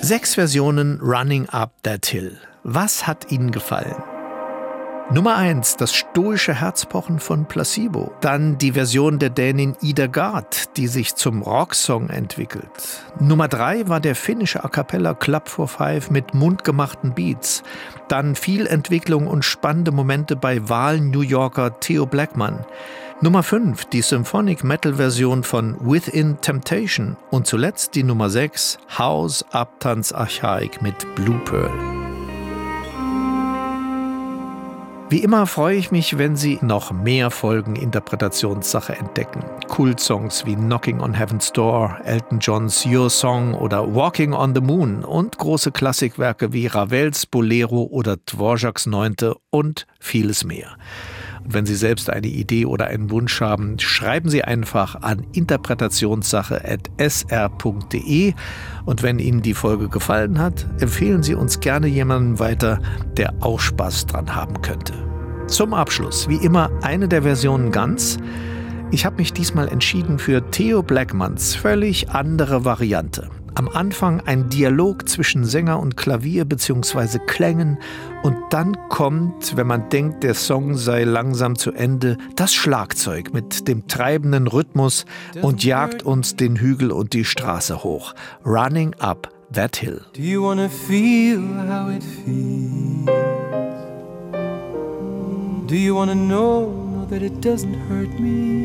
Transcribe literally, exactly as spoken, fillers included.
Sechs Versionen Running Up That Hill. Was hat Ihnen gefallen? Nummer eins, das stoische Herzpochen von Placebo. Dann die Version der Dänin Ida Gard, die sich zum Rocksong entwickelt. Nummer drei war der finnische A Cappella Club for Five mit mundgemachten Beats. Dann viel Entwicklung und spannende Momente bei Wahl-New Yorker Theo Blackman. Nummer fünf, die Symphonic-Metal-Version von Within Temptation. Und zuletzt die Nummer sechs, House Abtanz Archaik mit Blue Pearl. Wie immer freue ich mich, wenn Sie noch mehr Folgen Interpretationssache entdecken. Kultsongs wie Knocking on Heaven's Door, Elton Johns Your Song oder Walking on the Moon und große Klassikwerke wie Ravels Bolero oder Dvořáks Neunte und vieles mehr. Und wenn Sie selbst eine Idee oder einen Wunsch haben, schreiben Sie einfach an interpretationssache at s r punkt d e. Und wenn Ihnen die Folge gefallen hat, empfehlen Sie uns gerne jemandem weiter, der auch Spaß dran haben könnte. Zum Abschluss, wie immer, eine der Versionen ganz. Ich habe mich diesmal entschieden für Theo Blackmans völlig andere Variante. Am Anfang ein Dialog zwischen Sänger und Klavier bzw. Klängen und dann kommt, wenn man denkt, der Song sei langsam zu Ende, das Schlagzeug mit dem treibenden Rhythmus und jagt uns den Hügel und die Straße hoch. Running Up That Hill. Do you wanna feel how it feels? Do you wanna know that it doesn't hurt me?